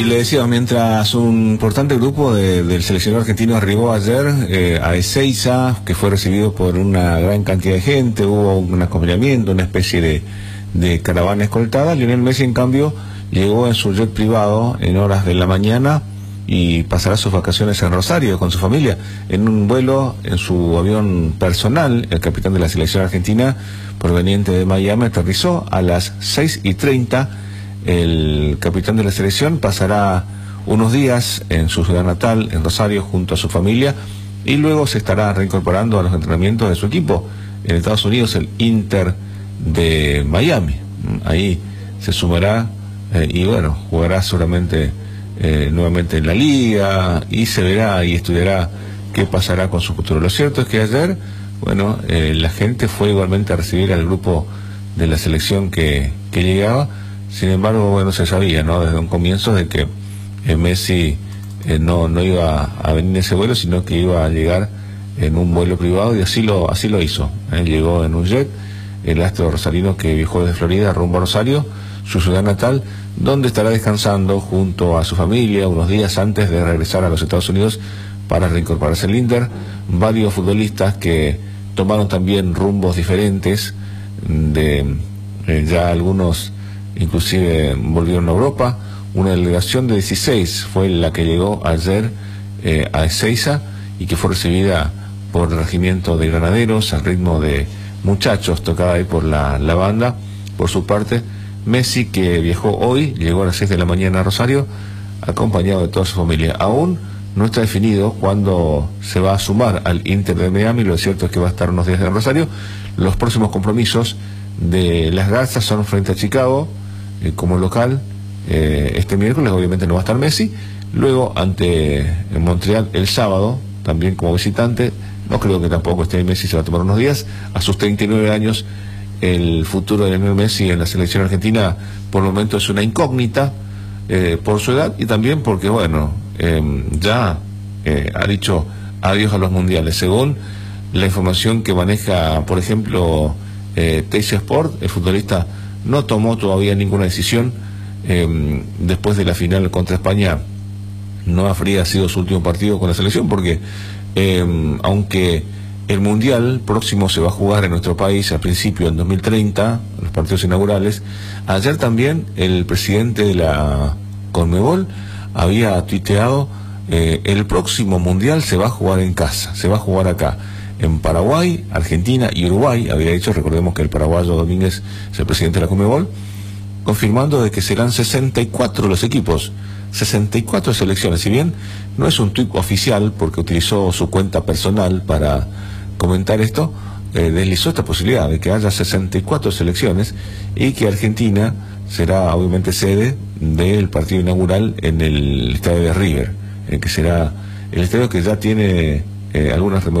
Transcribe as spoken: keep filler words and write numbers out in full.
Y le decía, mientras un importante grupo de, del seleccionado argentino arribó ayer eh, a Ezeiza, que fue recibido por una gran cantidad de gente, hubo un acompañamiento, una especie de, de caravana escoltada. Lionel Messi, en cambio, llegó en su jet privado en horas de la mañana y pasará sus vacaciones en Rosario con su familia. En un vuelo en su avión personal, el capitán de la selección argentina, proveniente de Miami, aterrizó a las seis y treinta. El capitán de la selección pasará unos días en su ciudad natal, en Rosario, junto a su familia, y luego se estará reincorporando a los entrenamientos de su equipo en Estados Unidos, el Inter de Miami. Ahí se sumará eh, y bueno, jugará seguramente eh, nuevamente en la liga, y se verá y estudiará qué pasará con su futuro. Lo cierto es que ayer, bueno, eh, la gente fue igualmente a recibir al grupo de la selección que, que llegaba. Sin embargo, bueno, se sabía, ¿no?, desde un comienzo, de que eh, Messi eh, no, no iba a venir en ese vuelo, sino que iba a llegar en un vuelo privado, y así lo, así lo hizo. Él llegó en un jet, el astro rosarino, que viajó desde Florida rumbo a Rosario, su ciudad natal, donde estará descansando junto a su familia unos días antes de regresar a los Estados Unidos para reincorporarse al Inter. Varios futbolistas que tomaron también rumbos diferentes, de eh, ya algunos inclusive volvieron a Europa. Una delegación de dieciséis fue la que llegó ayer eh, a Ezeiza, y que fue recibida por el regimiento de granaderos al ritmo de Muchachos, tocada ahí por la, la banda. Por su parte, Messi, que viajó hoy, llegó a las seis de la mañana a Rosario, acompañado de toda su familia. Aún no está definido cuándo se va a sumar al Inter de Miami. Lo cierto es que va a estar unos días en Rosario. Los próximos compromisos de las Garzas son frente a Chicago, eh, como local, eh, este miércoles. Obviamente no va a estar Messi. Luego ante en Montreal el sábado, también como visitante. No creo que tampoco esté Messi, se va a tomar unos días. A sus treinta y nueve años, el futuro de Lionel Messi en la selección argentina por el momento es una incógnita, eh, por su edad, y también porque, bueno, eh, ya eh, ha dicho adiós a los mundiales. Según la información que maneja, por ejemplo, eh, Teis Sport, el futbolista no tomó todavía ninguna decisión. Eh, después de la final contra España, no habría sido su último partido con la selección, porque eh, aunque el mundial próximo se va a jugar en nuestro país al principio, en dos mil treinta, los partidos inaugurales, ayer también el presidente de la Conmebol había tuiteado: eh, el próximo mundial se va a jugar en casa, se va a jugar acá, en Paraguay, Argentina y Uruguay. Había dicho, recordemos que el paraguayo Domínguez es el presidente de la Conmebol, confirmando de que serán sesenta y cuatro los equipos, sesenta y cuatro selecciones. Si bien no es un tuit oficial, porque utilizó su cuenta personal para comentar esto, eh, deslizó esta posibilidad de que haya sesenta y cuatro selecciones, y que Argentina será obviamente sede del partido inaugural en el estadio de River, eh, que será el estadio que ya tiene eh, algunas remodelaciones.